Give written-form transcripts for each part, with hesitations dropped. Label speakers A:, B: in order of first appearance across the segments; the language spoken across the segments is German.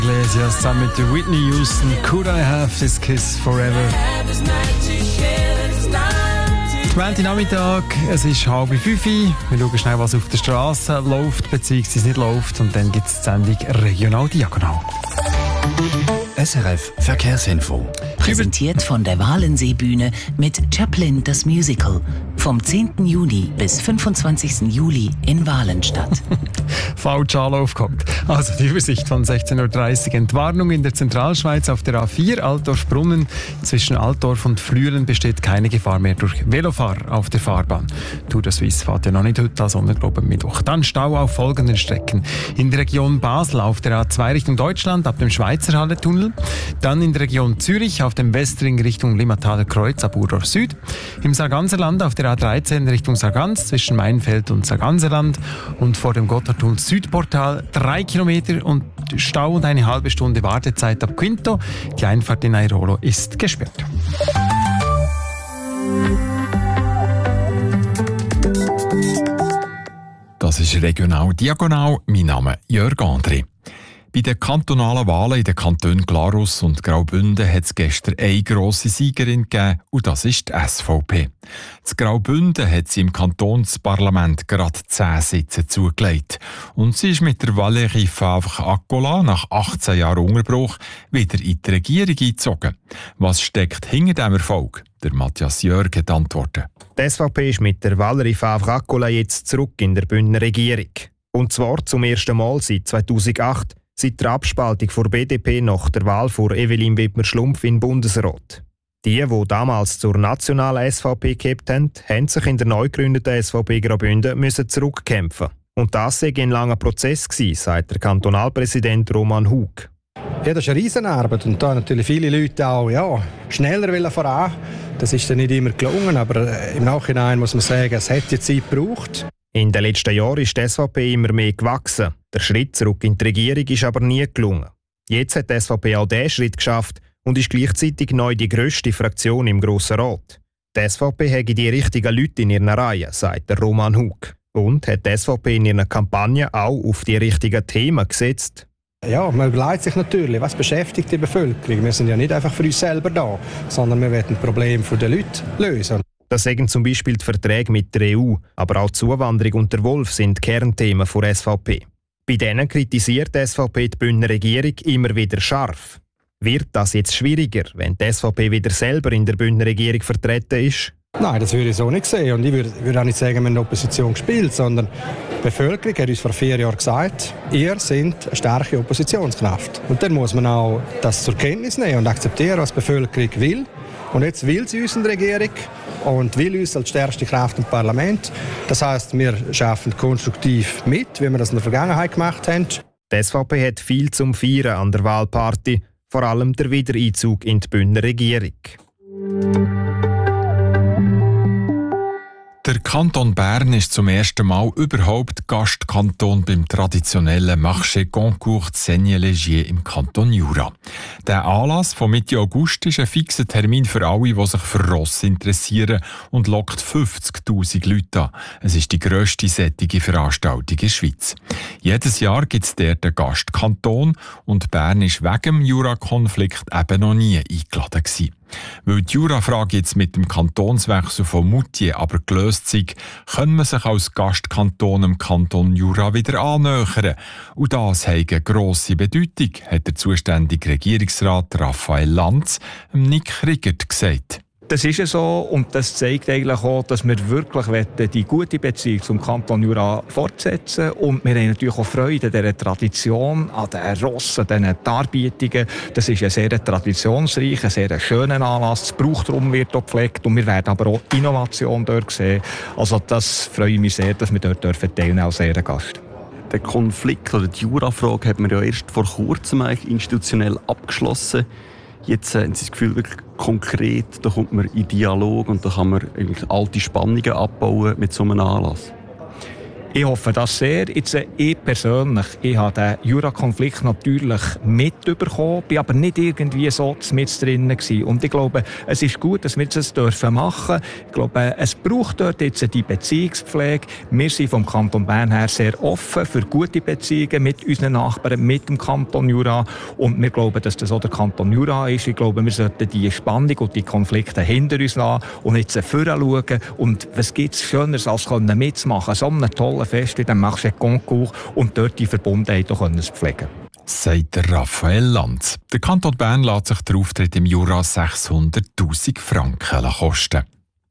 A: Iglesias zusammen mit Whitney Houston. Could I have this kiss forever? 20. Nachmittag, es ist 4:30. Wir schauen schnell, was auf der Straße läuft bzw. nicht läuft. Und dann gibt es die Sendung Regional Diagonal.
B: SRF Verkehrsinfo.
C: Präsentiert von der Walenseebühne mit Chaplin das Musical. Vom 10. Juni bis 25. Juli in Walenstadt.
A: Falsch Anlauf kommt. Also die Übersicht von 16.30 Uhr. Entwarnung in der Zentralschweiz auf der A4 Altdorf-Brunnen. Zwischen Altdorf und Flüelen besteht keine Gefahr mehr durch Velofahrer auf der Fahrbahn. Tour de Suisse fährt ja noch nicht heute, sondern glaube Mittwoch. Dann Stau auf folgenden Strecken. In der Region Basel auf der A2 Richtung Deutschland ab dem Schweizerhalle-Tunnel. Dann in der Region Zürich auf dem Westring Richtung Limmataler Kreuz ab Urdorf Süd. Im Sarganserland auf der A13 Richtung Sargans zwischen Mainfeld und Sarganserland. Und vor dem Gotthardtunnel Südportal 3 Kilometer und Stau und eine halbe Stunde Wartezeit ab Quinto. Die Einfahrt in Airolo ist gesperrt.
B: Das ist Regional Diagonal. Mein Name ist Jörg André. Bei den kantonalen Wahlen in den Kantonen Glarus und Graubünden hat es gestern eine grosse Siegerin gegeben, und das ist die SVP. Das Graubünden hat sie im Kantonsparlament gerade 10 Sitze zugelegt. Und sie ist mit der Valérie Favre-Accola nach 18 Jahren Unterbruch wieder in die Regierung eingezogen. Was steckt hinter diesem Erfolg? Der Matthias Jörg hat Antworten.
D: Die SVP ist mit der Valérie Favre-Accola jetzt zurück in der Bündner Regierung. Und zwar zum ersten Mal seit 2008. Seit der Abspaltung der BDP nach der Wahl von Evelyn Wittmer-Schlumpf in den Bundesrat. Die damals zur nationalen SVP gehabt haben, haben sich in der neu gegründeten SVP Graubünden müssen zurückkämpfen. Und das sei ein langer Prozess gewesen, sagt der Kantonalpräsident Roman Hug.
E: Ja, das ist eine Riesenarbeit und da natürlich viele Leute auch schneller voran. Das ist dann nicht immer gelungen, aber im Nachhinein muss man sagen, es hätte Zeit gebraucht.
D: In den letzten Jahren ist die SVP immer mehr gewachsen. Der Schritt zurück in die Regierung ist aber nie gelungen. Jetzt hat die SVP auch diesen Schritt geschafft und ist gleichzeitig neu die grösste Fraktion im Grossen Rat. Die SVP hätte die richtigen Leute in ihren Reihen, sagt der Roman Hug. Und hat die SVP in ihrer Kampagne auch auf die richtigen Themen gesetzt.
E: Ja, man überlegt sich natürlich, was beschäftigt die Bevölkerung. Wir sind ja nicht einfach für uns selber da, sondern wir wollen Probleme der Leute lösen.
D: Das sagen zum Beispiel die Verträge mit der EU, aber auch die Zuwanderung und der Wolf sind Kernthemen der SVP. Bei denen kritisiert die SVP die Bündner Regierung immer wieder scharf. Wird das jetzt schwieriger, wenn die SVP wieder selber in der Bündner Regierung vertreten ist?
E: Nein, das würde ich so nicht sehen. Und ich würde auch nicht sagen, wir haben in der Opposition gespielt, sondern die Bevölkerung hat uns vor 4 Jahren gesagt, ihr seid eine starke Oppositionskraft. Und dann muss man auch das zur Kenntnis nehmen und akzeptieren, was die Bevölkerung will. Und jetzt will sie uns in der Regierung und will uns als stärkste Kraft im Parlament. Das heisst, wir arbeiten konstruktiv mit, wie wir das in der Vergangenheit gemacht haben.
D: Die SVP hat viel zum Feiern an der Wahlparty, vor allem der Wiedereinzug in die Bündner Regierung.
B: Der Kanton Bern ist zum ersten Mal überhaupt Gastkanton beim traditionellen Marché Concours Seigne-Legier im Kanton Jura. Der Anlass von Mitte August ist ein fixer Termin für alle, die sich für Ross interessieren, und lockt 50'000 Leute an. Es ist die grösste solche Veranstaltung in der Schweiz. Jedes Jahr gibt es dort einen Gastkanton und Bern ist wegen dem Jura-Konflikt eben noch nie eingeladen gewesen. Weil die Jura-Frage jetzt mit dem Kantonswechsel von Moutier aber gelöst ist, kann man sich als Gastkanton im Kanton Jura wieder annähern. Und das hat eine grosse Bedeutung, hat der zuständige Regierungsrat Raphael Lanz Nick Riegert gesagt.
F: Das ist ja so und das zeigt eigentlich auch, dass wir wirklich die gute Beziehung zum Kanton Jura fortsetzen wollen. Und wir haben natürlich auch Freude an dieser Tradition, an den Rossen, an diesen Darbietungen. Das ist ein sehr traditionsreicher, sehr schöner Anlass. Das Brauchtum wird auch gepflegt und wir werden aber auch Innovation dort sehen. Also das freue ich mich sehr, dass wir dort teilnehmen dürfen als Ehrengast.
G: Den Konflikt oder die Jurafrage hat man ja erst vor kurzem institutionell abgeschlossen. Jetzt haben Sie das Gefühl, wirklich konkret, da kommt man in Dialog und da kann man alte Spannungen abbauen mit so einem Anlass?
F: Ich hoffe das sehr. Jetzt, ich persönlich, ich habe den Jura-Konflikt natürlich mitbekommen, bin aber nicht irgendwie so mit drin gewesen. Und ich glaube, es ist gut, dass wir das machen dürfen. Ich glaube, es braucht dort jetzt die Beziehungspflege. Wir sind vom Kanton Bern her sehr offen für gute Beziehungen mit unseren Nachbarn, mit dem Kanton Jura. Und wir glauben, dass das auch der Kanton Jura ist. Ich glaube, wir sollten die Spannung und die Konflikte hinter uns lassen und jetzt voranschauen. Und was gibt es Schöneres, als mitzumachen? So einen tollen Fest wie dem Marché Concours und dort die Verbundenheit auch zu pflegen.
B: Sagt der Raphael Lanz. Der Kanton Bern lässt sich der Auftritt im Jura 600'000 Franken kosten.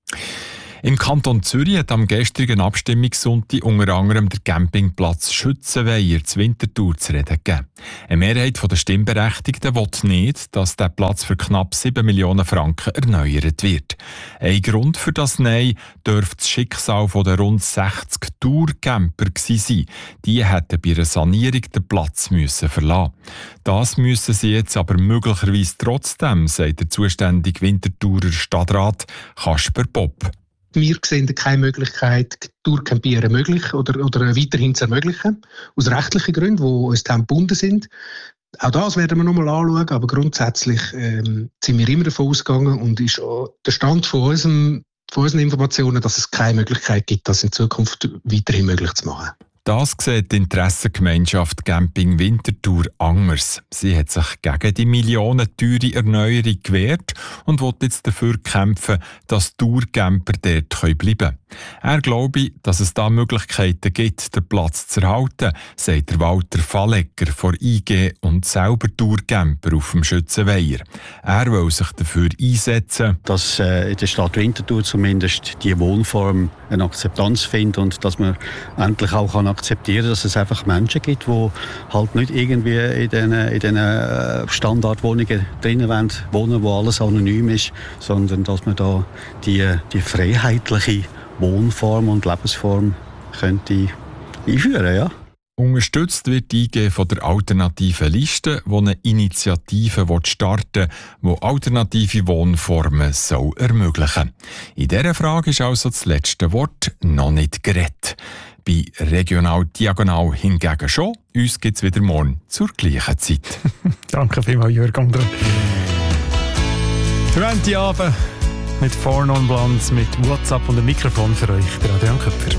B: Im Kanton Zürich hat am gestrigen Abstimmungssonntag unter anderem der Campingplatz Schützenweiher zu Winterthur zu reden gegeben. Eine Mehrheit der Stimmberechtigten will nicht, dass der Platz für knapp 7 Millionen Franken erneuert wird. Ein Grund für das Nein dürfte das Schicksal der rund 60 Tourcamper sein. Die hätten bei einer Sanierung den Platz verlassen. Das müssen sie jetzt aber möglicherweise trotzdem, sagt der zuständige Winterthurer Stadtrat Kasper Bob.
H: Wir sehen keine Möglichkeit, Tourcampieren möglich oder weiterhin zu ermöglichen. Aus rechtlichen Gründen, die uns dann gebunden sind. Auch das werden wir nochmal anschauen, aber grundsätzlich sind wir immer davon ausgegangen und ist auch der Stand von unseren Informationen, dass es keine Möglichkeit gibt, das in Zukunft weiterhin möglich zu machen.
B: Das sieht die Interessengemeinschaft Camping Winterthur anders. Sie hat sich gegen die millionenteure Erneuerung gewehrt und will jetzt dafür kämpfen, dass Tourcamper dort bleiben können. Er glaube, dass es da Möglichkeiten gibt, den Platz zu erhalten, sagt der Walter Fallegger von IG und selber Tourcamper auf dem Schützenweiher. Er will sich dafür einsetzen,
I: dass in der Stadt Winterthur zumindest die Wohnform eine Akzeptanz findet und dass man endlich auch akzeptieren kann, dass es einfach Menschen gibt, die halt nicht irgendwie in diesen Standardwohnungen drinnen wohnen, wo alles anonym ist, sondern dass man da die freiheitliche Wohnform und Lebensform könnte einführen, ja.
B: Unterstützt wird die IG von der Alternativen Liste, die eine Initiative starten will, die alternative Wohnformen soll ermöglichen. In dieser Frage ist also das letzte Wort noch nicht geredet. Bei Regional Diagonal hingegen schon. Uns gibt es wieder morgen zur gleichen Zeit.
A: Danke vielmals, Jörg. 20 Abend mit Four Non Blondes, mit WhatsApp und einem Mikrofon für euch, der Adrian Köpfer.